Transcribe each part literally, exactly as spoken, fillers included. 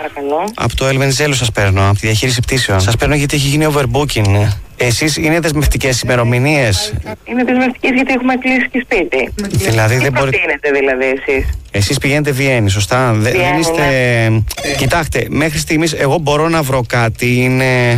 Παρακαλώ. Από το Ελβενιζέλο σας παίρνω, από τη διαχείριση πτήσεων. Σας παίρνω γιατί έχει γίνει overbooking. Εσείς είναι δεσμευτικές ημερομηνίες? Είναι δεσμευτικές γιατί έχουμε κλείσει και σπίτι. Δηλαδή δεν μπορείτε. Τι προτείνετε δηλαδή εσείς? Εσείς πηγαίνετε Βιέννη, σωστά? Δε, Βιέννη, δεν είστε. Ναι. Κοιτάξτε, μέχρι στιγμής εγώ μπορώ να βρω κάτι. Είναι.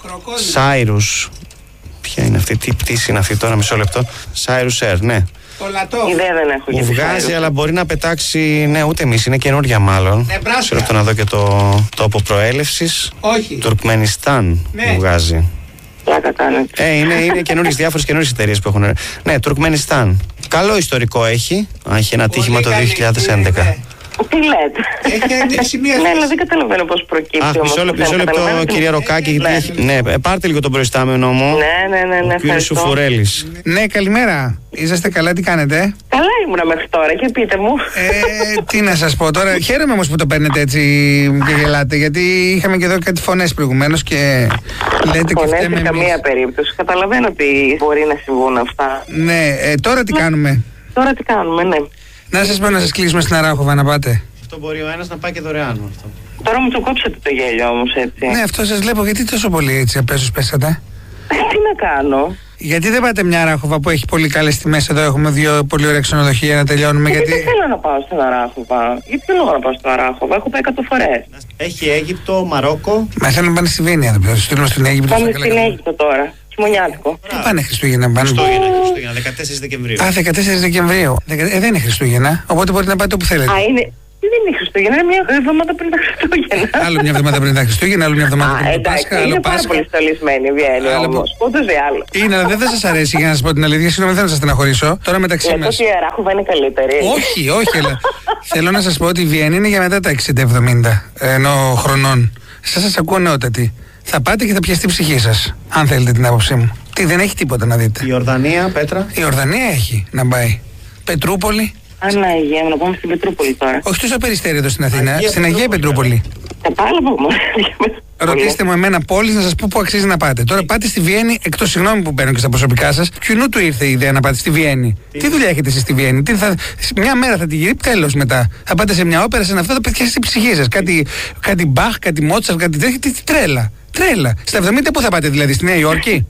Cyrus. Ποια είναι αυτή, τι πτήση είναι αυτή τώρα, μισό λεπτό. Cyrus Air, ναι. Ιδέα δεν έχω. Μου βγάζει, αλλά μπορεί να πετάξει. Ναι, ούτε εμείς, είναι καινούργια μάλλον. Ξέρω αυτό να δω και το τόπο προέλευσης. Όχι. Τουρκμενιστάν Ναι. μου βγάζει. Πλάκα κάνετε. Ε, είναι, είναι καινούριες, διάφορες καινούριες εταιρείες που έχουν. Ναι, Τουρκμενιστάν. Καλό ιστορικό έχει. Έχει ένα τύχημα το δύο χιλιάδες έντεκα. Τι λέτε? Έχει σημεία. Ναι, αλλά δεν καταλαβαίνω πώς προκύπτει. Αχ, μισό λεπτό, μισό λεπτό, κυρία Ροκάκη. γιατί Ναι. έχει- Ναι, ε, πάρτε λίγο τον προϊστάμενο μου. Ναι, ναι, ναι, ναι. Ο κύριος ευχαριστώ. Σουφουρέλης. Ναι, καλημέρα. Είσαστε καλά, τι κάνετε? Καλά ήμουνα μέχρι τώρα και πείτε μου. Ε, τι να σας πω τώρα. Χαίρομαι όμως που το παίρνετε έτσι και γελάτε, γιατί είχαμε και εδώ κάτι φωνές προηγουμένως και λέτε και Φωνές φταίμε σε καμία εμείς. περίπτωση. Καταλαβαίνω ότι μπορεί να συμβούν αυτά. Ναι, ε, τώρα τι κάνουμε? Τώρα τι κάνουμε, ναι. Να σας πω να σας κλείσουμε στην Αράχοβα να πάτε. Αυτό μπορεί ο ένας να πάει και δωρεάν με αυτό. Τώρα μου το κόψετε το γέλιο όμως έτσι. Ναι, αυτό σας βλέπω. Γιατί τόσο πολύ έτσι απέσως πέσατε? Τι να κάνω? Γιατί δεν πάτε μια Αράχοβα που έχει πολύ καλές τιμές? Εδώ έχουμε δύο πολύ ωραία ξενοδοχεία να τελειώνουμε. Γιατί Γιατί δεν θέλω να πάω στην Αράχοβα. Γιατί θέλω να πάω στην Αράχοβα. Έχω πάει εκατό φορές. Έχει Αίγυπτο, Μαρόκο. μα θέλουν να πάνε στη Βένεια, δεν πρέπει. Στείλουμε στην Αίγυπτο. Πάμε στα καλά στην καλά. Αίγυπτο τώρα. Χειμωνιάτικο. Πού πάνε Χριστούγεννα? Πάνε. Χριστούγεννα, Χριστούγεννα, δεκατέσσερις Δεκεμβρίου. Α, δεκατέσσερις Δεκεμβρίου. Δεκα- Ε, δεν είναι Χριστούγεννα, οπότε μπορείτε να πάτε όπου θέλετε. Α, είναι. Τι δεν είναι Χριστούγεννα, είναι μια εβδομάδα πριν τα Χριστούγεννα. Άλλο μια εβδομάδα πριν τα Χριστούγεννα, άλλο μια εβδομάδα Α, πριν το εντάξει, Πάσχα, άλλο είναι πάρα Πάσχα. πολύ στολισμένη η Βιέννη Άλλο όμως. Ούτως ή άλλως. Είναι, αλλά δεν θα σας αρέσει για να σας πω την αλήθεια. Συγγνώμη, δεν θα σας στεναχωρήσω. Τώρα μεταξύ Λέτε μας. ότι η Αράχοβα είναι καλύτερη. Όχι, όχι, αλλά θέλω να σας πω ότι η Βιέννη είναι για μετά τα εξήντα εβδομήντα ενώ χρονών. Σας σας ακούω νεότατη. Θα πάτε και θα πιαστεί η ψυχή σας, αν θέλετε την άποψή μου. Τι, δεν έχει τίποτα να δείτε. Η Ορδανία, Πέτρα. Η Ορδανία έχει να πάει. Πετρούπολη. Αναγία, να πάμε στην Πετρούπολη τώρα. Όχι τόσο περιστέρι εδώ στην Αθήνα, Αγία στην Αγία Πετρούπολη. Θα πάω όμως. Ρωτήστε μου εμένα πόλεις να σας πω πού αξίζει να πάτε. Τώρα πάτε στη Βιέννη, εκτός συγγνώμη που μπαίνω και στα προσωπικά σας, ποιου του ήρθε η ιδέα να πάτε στη Βιέννη? Τι, τι δουλειά έχετε εσείς στη Βιέννη? Τι θα, μια μέρα θα τη γυρίσει, τέλος μετά. Θα πάτε σε μια όπερα, σε ένα αυτό, θα πετυχαίνει στην ψυχή σας. Κάτι, κάτι Μπαχ, κάτι Μότσαρ, κάτι τέτοιο. Τι, τι τρέλα. Τρέλα. Στα εβδομήντα πού θα πάτε δηλαδή, στη Νέα Υόρκη?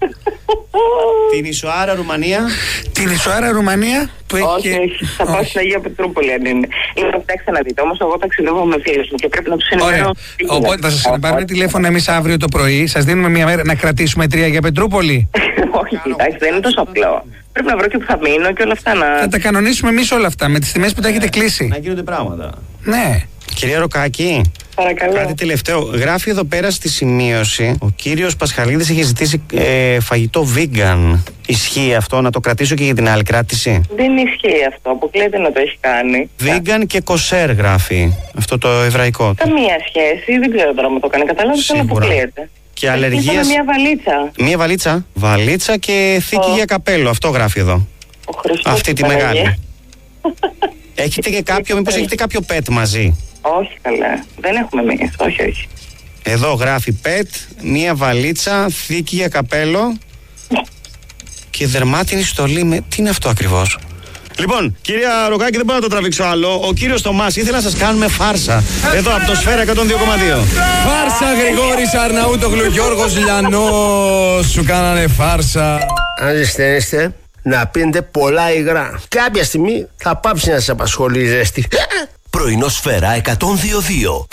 Την Ισοάρα, Ρουμανία. Την Ισοάρα, Ρουμανία που έχει. Όχι, και- όχι. Θα πάω όχι. στην Αγία Πετρούπολη αν είναι. Λοιπόν, κοιτάξτε να δείτε. Όμως εγώ ταξιδεύω με φίλους μου και πρέπει να τους Ωραία. ενημερώνω. τι Οπότε γίνεται. θα σας ξαναπάρουμε τηλέφωνο εμείς αύριο το πρωί. Σας δίνουμε μια μέρα να κρατήσουμε τρία για Πετρούπολη. Όχι, κοιτάξτε, δεν είναι τόσο απλό. Πρέπει να βρω και που θα μείνω και όλα αυτά να. Θα τα κανονίσουμε εμείς όλα αυτά με τις τιμές που τα έχετε κλείσει. Να γίνονται πράγματα. Ναι. Κυρία Ροκάκη, Παρακαλώ. κάτι τελευταίο. Γράφει εδώ πέρα στη σημείωση, ο κύριος Πασχαλίδης έχει ζητήσει ε, φαγητό vegan. Ισχύει αυτό, να το κρατήσω και για την άλλη κράτηση? Δεν ισχύει αυτό. Αποκλείεται να το έχει κάνει. Vegan και kosher γράφει. Αυτό το εβραϊκό. Καμία σχέση. Δεν ξέρω τώρα αν το κάνει. Καταλάβει, αλλά Σίγουρα. αποκλείεται. Και Κλείσαμε αλλεργίες. μια βαλίτσα. Μία βαλίτσα. Βαλίτσα και θήκη Ω. για καπέλο. Αυτό γράφει εδώ. Ο Χριστός Αυτή τη του Παναγία. μεγάλη. Έχετε και κάποιο, μήπως έχετε κάποιο pet μαζί? Όχι, καλά. Δεν έχουμε εμείς. Όχι, όχι. Εδώ γράφει pet, μία βαλίτσα, θήκη για καπέλο και δερμάτινη στολή με... Τι είναι αυτό ακριβώς? Λοιπόν, κυρία Ροκάκη, δεν μπορώ να το τραβήξω άλλο. Ο κύριος Θωμάς, ήθελα να σας κάνουμε φάρσα. Εδώ από το Σφαίρα εκατόν δύο κόμμα δύο. Φάρσα Γρηγόρης Αρναούτογλου, Γιώργος Λιανός, σου κάνανε φάρσα. Αν ζεσταίνεστε, να πίνετε πολλά υγρά. Κάποια στιγμή θα πάψει να σας απασχολεί η ζέστη. Πρωινό Σφαίρα εκατόν δύο κόμμα δύο.